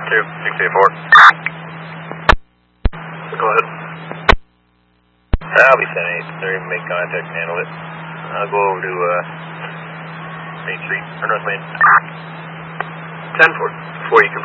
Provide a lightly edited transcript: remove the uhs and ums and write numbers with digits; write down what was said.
684. Go ahead. I'll be sending 830, make contact and handle it. I'll go over to Main Street, or North Main. 10-4. Before you